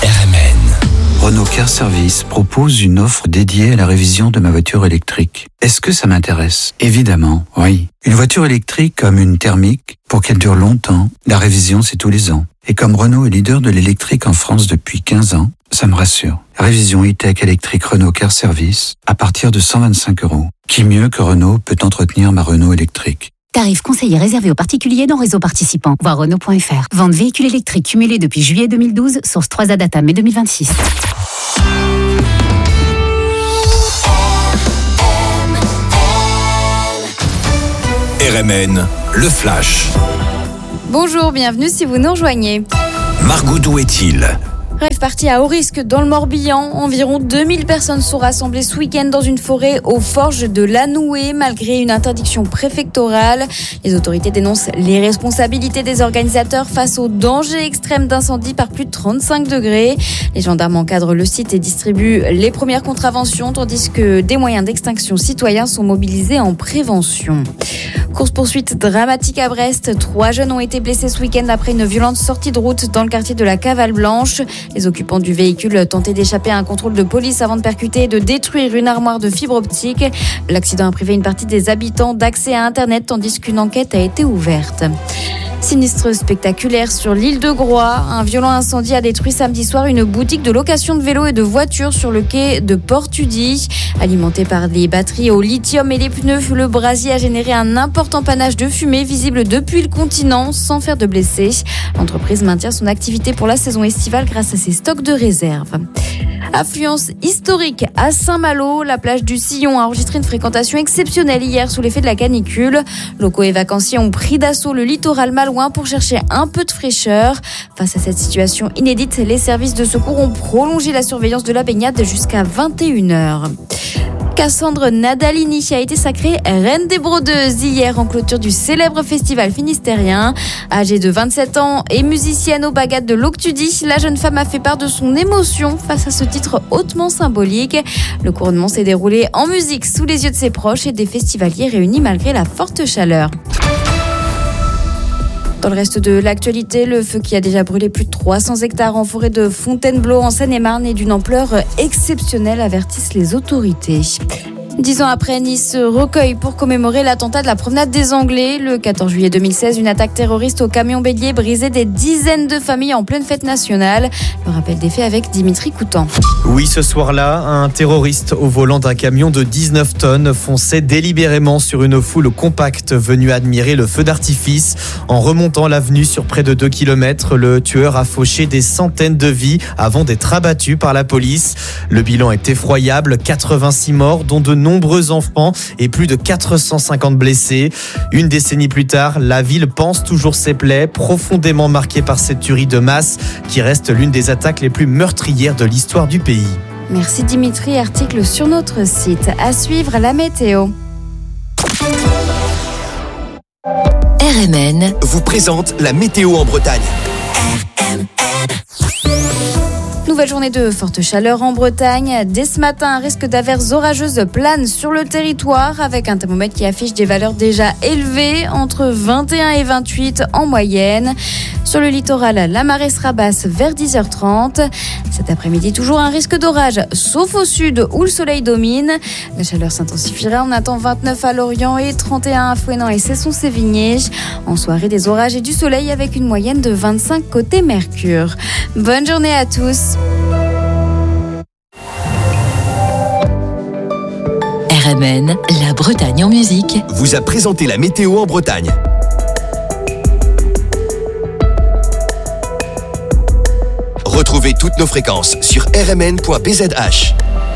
RMN. Renault Car Service propose une offre dédiée à la révision de ma voiture électrique. Est-ce que ça m'intéresse ? Évidemment, oui. Une voiture électrique comme une thermique, pour qu'elle dure longtemps, la révision c'est tous les ans. Et comme Renault est leader de l'électrique en France depuis 15 ans, ça me rassure. Révision e-tech électrique Renault Car Service à partir de 125 €. Qui mieux que Renault peut entretenir ma Renault électrique ? Tarif conseillé réservé aux particuliers dans réseau participant. Voir Renault.fr. Vente véhicules électriques cumulés depuis juillet 2012. Source 3A Data, mai 2026. RMN, le Flash. Bonjour, bienvenue si vous nous rejoignez. Margot, d'où est-il ? Rêve parti à Haut-Risque dans le Morbihan. Environ 2000 personnes sont rassemblées ce week-end dans une forêt aux Forges de Lanoué, malgré une interdiction préfectorale. Les autorités dénoncent l'irresponsabilité des organisateurs face au danger extrême d'incendie par plus de 35 degrés. Les gendarmes encadrent le site et distribuent les premières contraventions, tandis que des moyens d'extinction citoyens sont mobilisés en prévention. Course-poursuite dramatique à Brest. 3 jeunes ont été blessés ce week-end après une violente sortie de route dans le quartier de la Cavale Blanche. Les occupants du véhicule tentaient d'échapper à un contrôle de police avant de percuter et de détruire une armoire de fibre optique. L'accident a privé une partie des habitants d'accès à Internet, tandis qu'une enquête a été ouverte. Sinistre spectaculaire sur l'île de Groix. Un violent incendie a détruit samedi soir une boutique de location de vélos et de voitures sur le quai de Port-Tudy. Alimenté par des batteries au lithium et les pneus, le brasier a généré un important panache de fumée visible depuis le continent sans faire de blessés. L'entreprise maintient son activité pour la saison estivale grâce à ses stocks de réserve. Affluence historique à Saint-Malo. La plage du Sillon a enregistré une fréquentation exceptionnelle hier sous l'effet de la canicule. Locaux et vacanciers ont pris d'assaut le littoral malouin pour chercher un peu de fraîcheur. Face à cette situation inédite, les services de secours ont prolongé la surveillance de la baignade jusqu'à 21h. Cassandre Nadalini a été sacrée reine des brodeuses hier en clôture du célèbre festival finistérien. Âgée de 27 ans et musicienne aux baguettes de l'Octudie, la jeune femme a fait part de son émotion face à ce titre hautement symbolique. Le couronnement s'est déroulé en musique sous les yeux de ses proches et des festivaliers réunis malgré la forte chaleur. Dans le reste de l'actualité, le feu qui a déjà brûlé plus de 300 hectares en forêt de Fontainebleau en Seine-et-Marne est d'une ampleur exceptionnelle, avertissent les autorités. 10 ans après, Nice se recueille pour commémorer l'attentat de la promenade des Anglais. Le 14 juillet 2016, une attaque terroriste au camion bélier brisait des dizaines de familles en pleine fête nationale. Le rappel des faits avec Dimitri Coutan. Oui, ce soir-là, un terroriste au volant d'un camion de 19 tonnes fonçait délibérément sur une foule compacte venue admirer le feu d'artifice. En remontant l'avenue sur près de 2 km, le tueur a fauché des centaines de vies avant d'être abattu par la police. Le bilan est effroyable, 86 morts, dont de nombreux enfants et plus de 450 blessés. Une décennie plus tard, la ville pense toujours ses plaies, profondément marquée par cette tuerie de masse qui reste l'une des attaques les plus meurtrières de l'histoire du pays. Merci Dimitri, article sur notre site. À suivre, la météo. RMN vous présente la météo en Bretagne. Nouvelle journée de forte chaleur en Bretagne. Dès ce matin, un risque d'averses orageuses plane sur le territoire avec un thermomètre qui affiche des valeurs déjà élevées, entre 21 et 28 en moyenne. Sur le littoral, la marée sera basse vers 10h30. Cet après-midi, toujours un risque d'orage, sauf au sud où le soleil domine. La chaleur s'intensifiera. On attend 29 à Lorient et 31 à Fouesnant et Cesson-Sévigné. En soirée, des orages et du soleil avec une moyenne de 25 côté Mercure. Bonne journée à tous. RMN, la Bretagne en musique, vous a présenté la météo en Bretagne. Retrouvez toutes nos fréquences sur rmn.bzh.